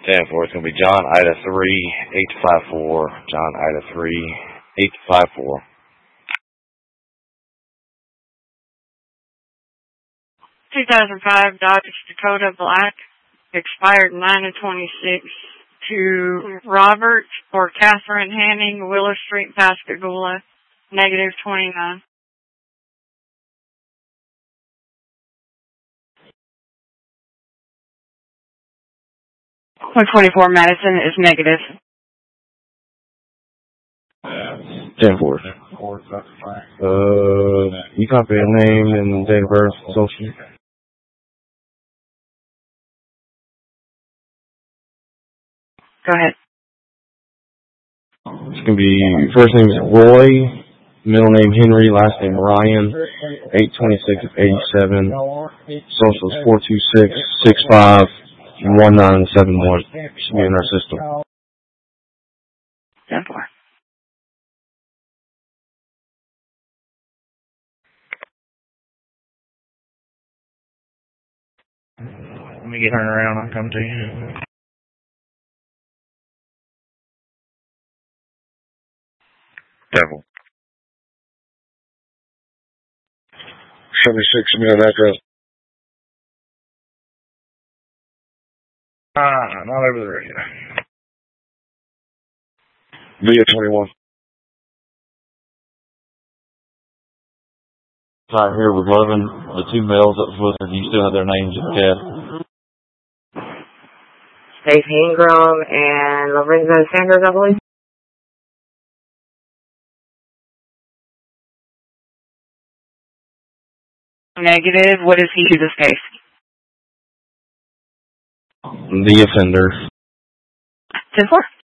10-4. It's going to be John Ida 3, 854. John Ida 3, 854. 2005 Dodge Dakota Black, expired 9/26, to Robert or Catherine Hanning, Willow Street, Pascagoula, -29. 124 Madison is negative. 10-4. You copy a name and date of birth, social? Go ahead. It's going to be, first name is Roy, middle name Henry, last name Ryan, 826-87. Social is 426-65-1971. Should be in our system. 10-4. Let me get her around. I'll come to you. Devil. 76 million address. Not over the radio. Via 21. Right here with Lovin, the two males up with her. Do you still have their names in the cab? Dave Ingram and Lorenzo Sanders, I believe. Negative. What is he to this case? The offender. 10-4.